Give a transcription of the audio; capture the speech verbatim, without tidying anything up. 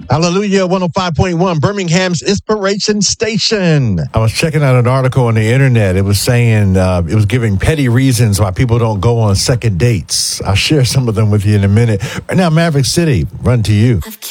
Hallelujah, one oh five point one, Birmingham's Inspiration Station. I was checking out an article on the internet. It was saying, uh, it was giving petty reasons why people don't go on second dates. I'll share some of them with you in a minute. Right now, Maverick City, run to you.